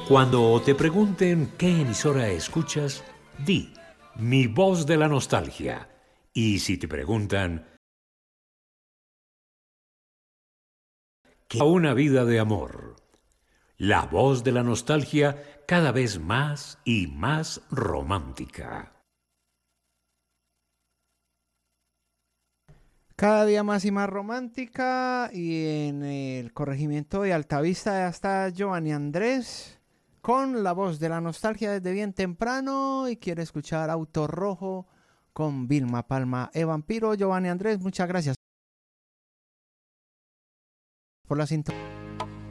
Cuando te pregunten qué emisora escuchas, di Mi Voz de la Nostalgia. Y si te preguntan ¿qué una vida de amor? La Voz de la Nostalgia, cada vez más y más romántica. Cada día más y más romántica. Y en el corregimiento de Altavista ya está Giovanni Andrés con la voz de la nostalgia desde bien temprano y quiere escuchar Auto Rojo con Vilma Palma e Vampiro. Giovanni Andrés, muchas gracias por la sintonía.